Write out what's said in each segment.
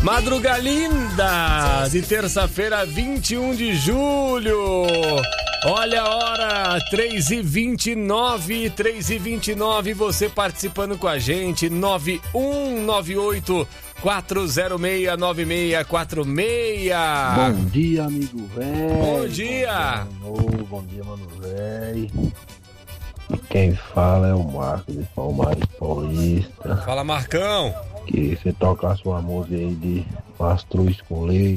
Madruga linda de terça-feira, 21 de julho. Olha a hora, 3h29, 3h29, você participando com a gente, 9198-406-9646. Bom dia, amigo velho. Bom dia. Bom dia, mano velho. E quem fala é o Marcos de Palmares Paulista. Fala, Marcão. Que você toca a sua música aí de Mastruz com Leite,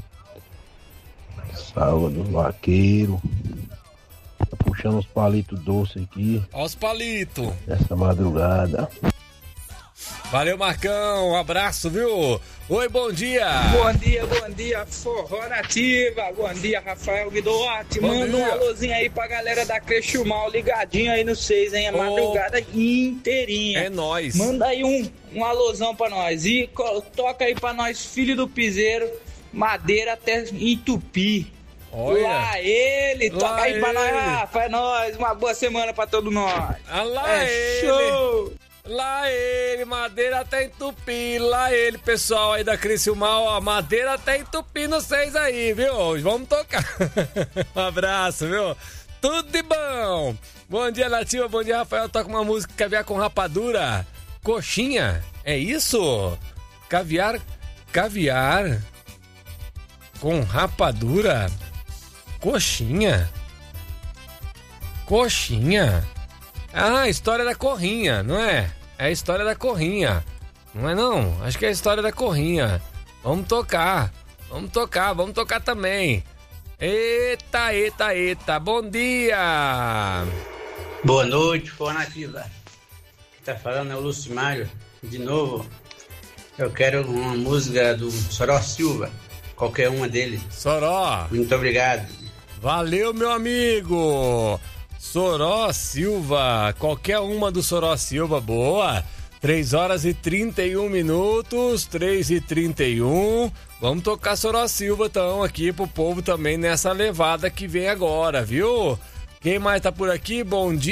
Salva dos Vaqueiros. Tá puxando os palitos doces aqui. Ó os palitos. Essa madrugada. Valeu, Marcão. Um abraço, viu? Oi, bom dia. Bom dia, Forró Nativa. Bom dia, Rafael Guidotti. Manda um alôzinho aí pra galera da Crechumal, ligadinho aí no 6, hein? A madrugada inteirinha. É nóis. Manda aí um alôzão pra nós. E toca aí pra nós, Filho do Piseiro, Madeira até Entupi. Olha. Lá ele, toca aí pra nós, Rafa. É nóis. Uma boa semana pra todos nós. Lá ele. Show. Lá ele, Madeira até Entupi. Lá ele, pessoal aí da Criciúmal, ó, Madeira até Entupi no 6 aí, viu? Vamos tocar. Um abraço, viu? Tudo de bom. Bom dia, Nativa. Bom dia, Rafael. Toca uma música caviar com rapadura. Coxinha, é isso? Caviar com rapadura. Coxinha. Ah, a história da Corrinha, não é? É a história da Corrinha. Não é não? Acho que é a história da Corrinha. Vamos tocar também. Eita. Bom dia. Boa noite, Forró Nativa. Quem tá falando é o Lucimário. De novo, eu quero uma música do Soró Silva. Qualquer uma deles. Soró. Muito obrigado. Valeu, meu amigo. Soró Silva, qualquer uma do Soró Silva, boa. 3h31, 3h31. Vamos tocar Soró Silva então aqui pro povo também nessa levada que vem agora, viu? Quem mais tá por aqui? Bom dia.